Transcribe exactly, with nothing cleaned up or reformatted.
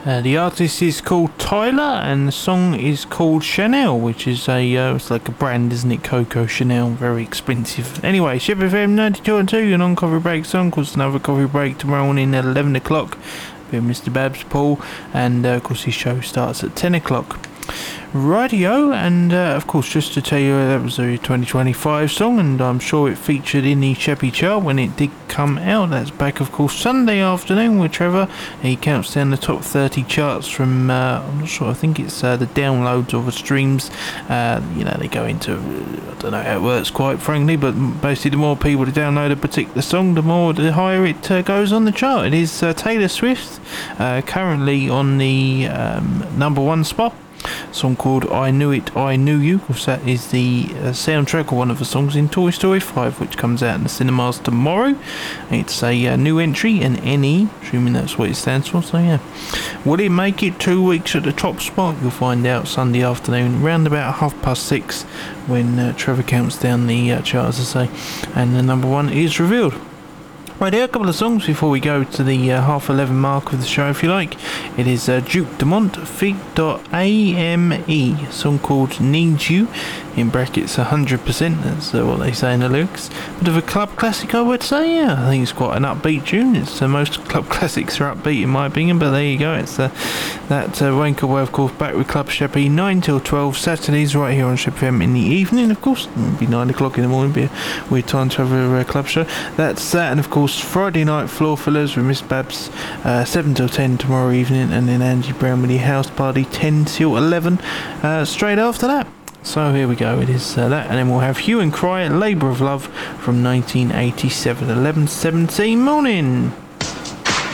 Uh, the artist is called Tyler, and the song is called Chanel, which is a uh, it's like a brand, isn't it? Coco Chanel, very expensive. Anyway, Ship F M ninety-two and two, your non-coffee break song. Of course, another coffee break tomorrow morning at eleven o'clock with Mister Babs Paul, and uh, of course his show starts at ten o'clock. Radio, and uh, of course, just to tell you, that was a twenty twenty-five song, and I'm sure it featured in the Sheppy chart when it did come out. That's back, of course, Sunday afternoon with Trevor. He counts down the top thirty charts from, uh, I'm not sure, I think it's uh, the downloads or the streams. Uh, you know, they go into, I don't know how it works quite frankly, but basically the more people to download a particular song, the more, the higher it uh, goes on the chart. It is uh, Taylor Swift, uh, currently on the um, number one spot. Song called I Knew It, I Knew You. Of course, that is the uh, soundtrack or one of the songs in Toy Story five, which comes out in the cinemas tomorrow. It's a uh, new entry, an N E, assuming that's what it stands for, so yeah. Will it make it two weeks at the top spot? You'll find out Sunday afternoon, around about half past six, when uh, Trevor counts down the uh, chart, as I say, and the number one is revealed. Right, here are a couple of songs before we go to the uh, half eleven mark of the show, if you like. It is uh, Duke Dumont, feat. A M E, a song called Need You, in brackets one hundred percent, that's uh, what they say in the lyrics. Bit of a club classic, I would say, yeah. I think it's quite an upbeat tune. It's uh, most club classics are upbeat, in my opinion, but there you go. It's uh, that uh, Wanker Way, of course, back with Club Sheppy, nine till twelve, Saturdays, right here on Shep F M in the evening, of course. It'll be nine o'clock in the morning, be a weird time to have a uh, club show. That's that, and of course, Friday night floor fillers with Miss Babs, uh, seven till ten tomorrow evening, and then Angie Brown with the house party, ten till eleven, uh, straight after that. So here we go, it is uh, that, and then we'll have Hue and Cry, Labour of Love from nineteen eighty-seven, eleven seventeen morning.